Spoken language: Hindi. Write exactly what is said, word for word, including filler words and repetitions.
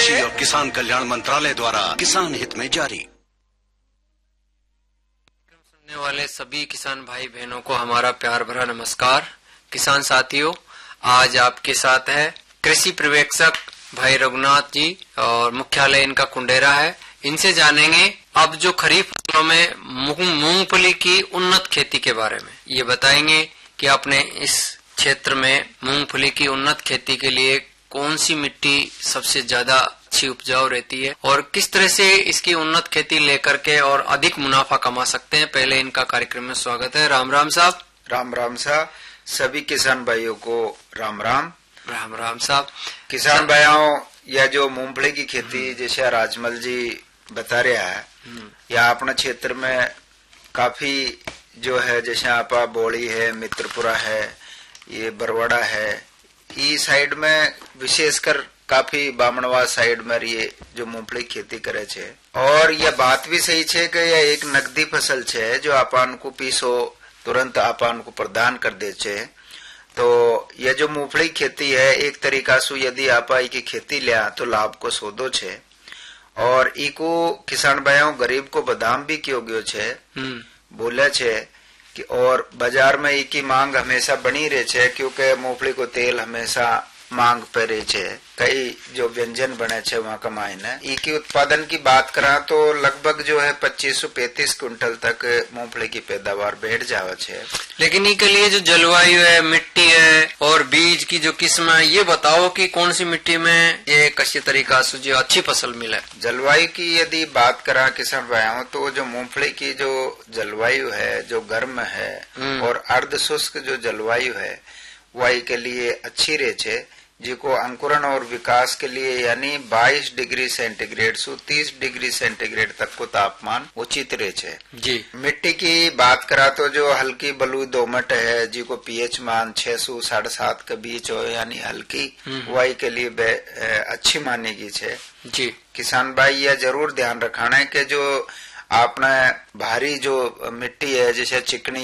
कृषि और किसान कल्याण मंत्रालय द्वारा किसान हित में जारी। सुनने वाले सभी किसान भाई बहनों को हमारा प्यार भरा नमस्कार। किसान साथियों, आज आपके साथ है कृषि पर्यवेक्षक भाई रघुनाथ जी और मुख्यालय इनका कुंडेरा है। इनसे जानेंगे अब जो खरीफ फसलों में मूंगफली की उन्नत खेती के बारे में। ये बताएंगे कि आपने इस क्षेत्र में मूंगफली की उन्नत खेती के लिए कौन सी मिट्टी सबसे ज्यादा अच्छी उपजाऊ रहती है और किस तरह से इसकी उन्नत खेती लेकर के और अधिक मुनाफा कमा सकते हैं। पहले इनका कार्यक्रम में स्वागत है। राम राम साहब। राम राम साहब। सभी किसान भाइयों को राम राम। राम राम साहब। किसान भाइयों, यह जो मूंगफली की खेती जैसे राजमल जी बता रहा है, यह अपने क्षेत्र में काफी जो है, जैसे आपा बोली है, मित्रपुरा है, ये बरवाड़ा है, ई साइड में विशेषकर काफी बामणवा साइड में ये जो मूंगफली खेती करे छे। और यह बात भी सही छे कि यह एक नकदी फसल छे जो आपन को पीसो तुरंत आपन को प्रदान कर दे छे। तो यह जो मूंगफली खेती है, एक तरीका से यदि आपा की खेती लिया तो लाभ को सोदो छे। और इको किसान भाइयों गरीब को बादाम भी क्यों गयो छे बोले छे कि और बाजार में इकी मांग हमेशा बनी रहे छे, क्योंकि मूंगफली को तेल हमेशा मांग पे रहे छे। कई जो व्यंजन बने छे वहाँ का मायने इकी उत्पादन की बात करा तो लगभग जो है पच्चीस सौ पैंतीस क्विंटल तक मूंगफली की पैदावार बैठ जावे छे। लेकिन इनके लिए जो जलवायु है, मिट्टी है और बीज की जो किस्म है, ये बताओ कि कौन सी मिट्टी में ये किसी तरीका से जो अच्छी फसल मिले। जलवायु की यदि बात करा किसान भाइयों, तो जो मूंगफली की जो जलवायु है, जो गर्म है और अर्ध शुष्क जो जलवायु है, वही के लिए अच्छी रहे छे, जिको अंकुरण और विकास के लिए यानी बाईस डिग्री सेंटीग्रेड से तीस डिग्री सेंटीग्रेड तक को तापमान उचित रहे छे। जी। मिट्टी की बात करा तो जो हल्की बलुई दोमट है, जिको पीएच मान छह सौ साढ़े सात के बीच हो, यानी हल्की, वही के लिए अच्छी मानी गई छे। जी। किसान भाई यह जरूर ध्यान रखाना है कि जो आपने भारी जो मिट्टी है, जैसे चिकनी